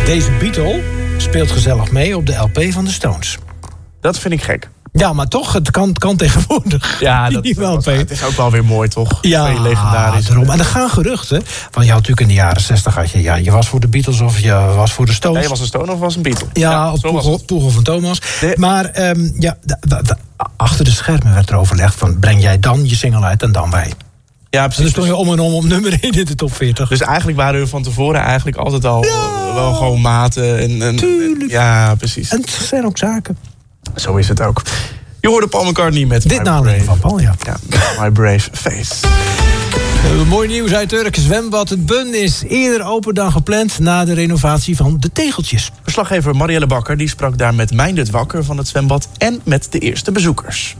Deze Beatle speelt gezellig mee op de LP van de Stones. Dat vind ik gek. Ja, maar toch, het kan tegenwoordig. Ja, het is ook wel weer mooi, toch? Ja, twee legendarisch. Daarom. En er gaan geruchten. Want je had natuurlijk in de jaren 60 je was voor de Beatles of je was voor de Stones. Ja, je was een Stone of was een Beatle. Ja, op Poegel van Thomas. Maar achter de schermen werd er overlegd van, breng jij dan je single uit en dan wij. Ja, precies. En dan stond je om en om nummer 1 in de top 40. Dus eigenlijk waren we van tevoren eigenlijk altijd al wel gewoon maten. Tuurlijk. Ja, precies. En het zijn ook zaken. Zo is het ook. Je hoorde Paul McCartney met dit namelijk van Paul, ja. My Brave Face. Mooi nieuws uit Urk. Zwembad Het Bun is eerder open dan gepland na de renovatie van de tegeltjes. Verslaggever Marielle Bakker die sprak daar met Meindert Wakker van het zwembad en met de eerste bezoekers.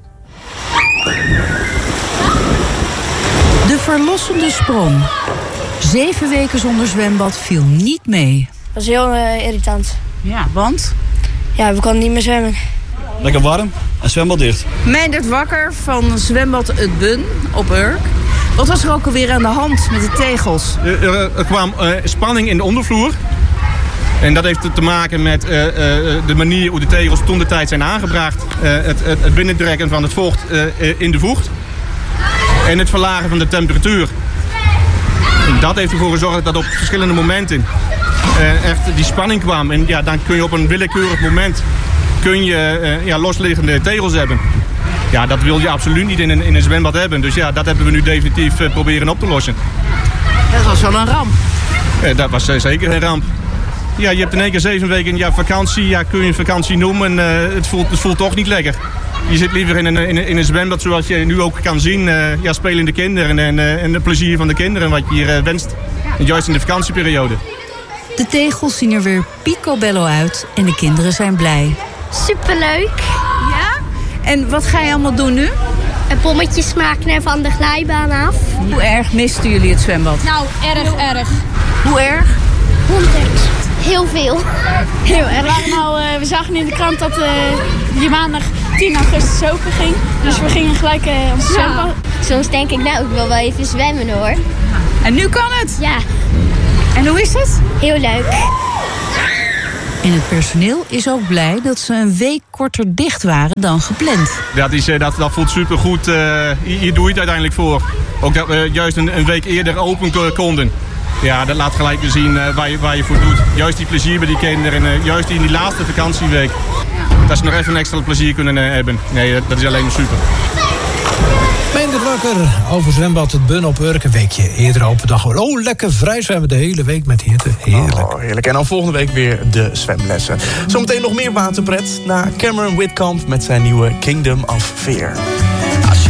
De verlossende sprong. 7 weken zonder zwembad viel niet mee. Dat is heel irritant. Ja, want? Ja, we konden niet meer zwemmen. Lekker warm en zwembad dicht. Meindert Wakker van zwembad Het Bun op Urk. Wat was er ook alweer aan de hand met de tegels? Er kwam spanning in de ondervloer. En dat heeft te maken met de manier hoe de tegels toen de tijd zijn aangebracht. Het binnentrekken van het vocht in de vocht. En het verlagen van de temperatuur. En dat heeft ervoor gezorgd dat op verschillende momenten echt die spanning kwam. En ja, dan kun je op een willekeurig moment losliggende tegels hebben. Ja, dat wil je absoluut niet in een zwembad hebben. Dus ja, dat hebben we nu definitief proberen op te lossen. Dat was wel een ramp. Dat was zeker een ramp. Ja, je hebt in één keer 7 weken vakantie. Ja, kun je een vakantie noemen. Het voelt toch niet lekker. Je zit liever in een zwembad zoals je nu ook kan zien. Spelende kinderen en het plezier van de kinderen wat je hier wenst. En juist in de vakantieperiode. De tegels zien er weer picobello uit en de kinderen zijn blij. Superleuk. Ja? En wat ga je allemaal doen nu? Pommetjes maken van de glijbaan af. Hoe erg misten jullie het zwembad? Nou, erg. Hoe erg? 100. Heel veel. Heel erg. We zagen in de krant dat je maandag 10 augustus open ging. Dus we gingen gelijk ons zwembad. Soms denk ik, ik wil wel even zwemmen hoor. En nu kan het? Ja. En hoe is het? Heel leuk. En het personeel is ook blij dat ze een week korter dicht waren dan gepland. Dat voelt supergoed. Hier doe je het uiteindelijk voor. Ook dat we juist een week eerder open konden. Ja, dat laat gelijk weer zien waar je voor doet. Juist die plezier bij die kinderen. En juist in die laatste vakantieweek. Dat ze nog even een extra plezier kunnen hebben. Nee, dat is alleen maar super. Meindert Wakker over zwembad Het Bun op Urk. Een weekje eerder open dag. Oh, lekker vrij zwemmen de hele week met hitte. Heerlijk. Oh, heerlijk. En dan volgende week weer de zwemlessen. Zometeen nog meer waterpret na Cameron Whitcomb met zijn nieuwe Kingdom of Fear.